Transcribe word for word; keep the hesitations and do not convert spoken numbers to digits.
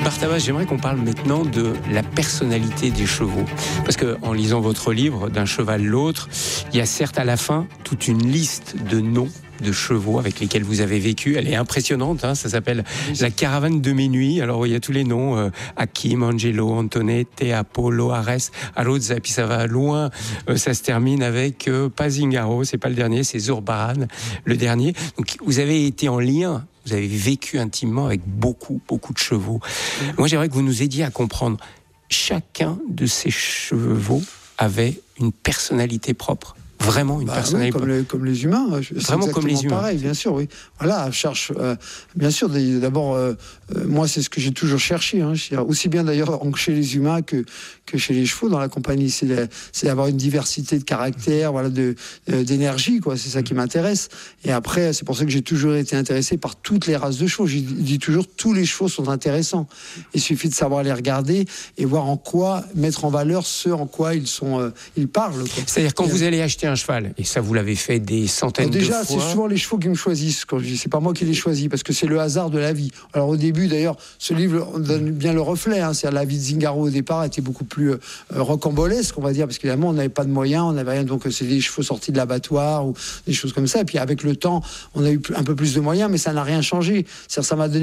Barthabas, j'aimerais qu'on parle maintenant de la personnalité des chevaux. Parce qu'en lisant votre livre, D'un cheval l'autre, il y a certes à la fin toute une liste de noms de chevaux avec lesquels vous avez vécu. Elle est impressionnante, hein, ça s'appelle La caravane de mes nuits. Alors il y a tous les noms, euh, Hakim, Angelo, Antonette, Apollo, Arès, Arozza, et puis ça va loin, euh, ça se termine avec euh, pas Zingaro, c'est pas le dernier, c'est Zurbaran, le dernier. Donc vous avez été en lien, vous avez vécu intimement avec beaucoup, beaucoup de chevaux. Moi j'aimerais que vous nous aidiez à comprendre, chacun de ces chevaux avait une personnalité propre. Vraiment une bah, personnalité. Oui, comme, les, comme les humains. C'est Vraiment comme les humains. Pareil, bien sûr, oui. Voilà, je cherche. Euh, bien sûr, d'abord, euh, euh, moi, c'est ce que j'ai toujours cherché. Hein, aussi bien d'ailleurs chez les humains que, que chez les chevaux dans la compagnie. C'est, de, c'est d'avoir une diversité de caractère, voilà, de, euh, d'énergie, quoi. C'est ça qui m'intéresse. Et après, c'est pour ça que j'ai toujours été intéressé par toutes les races de chevaux. Je dis toujours, tous les chevaux sont intéressants. Il suffit de savoir les regarder et voir en quoi mettre en valeur ce en quoi ils sont, euh, ils parlent. Quoi. C'est-à-dire quand et, vous allez acheter un cheval, et ça vous l'avez fait des centaines déjà, de fois. Déjà, c'est souvent les chevaux qui me choisissent. Quand je dis, c'est pas moi qui les choisis, parce que c'est le hasard de la vie. Alors au début, d'ailleurs, ce livre donne bien le reflet. Hein, c'est-à-dire la vie de Zingaro au départ était beaucoup plus euh, rocambolesque, on va dire, parce qu'évidemment, on n'avait pas de moyens, on n'avait rien. Donc c'est des chevaux sortis de l'abattoir ou des choses comme ça. Et puis avec le temps, on a eu un peu plus de moyens, mais ça n'a rien changé. C'est-à-dire, ça m'a donné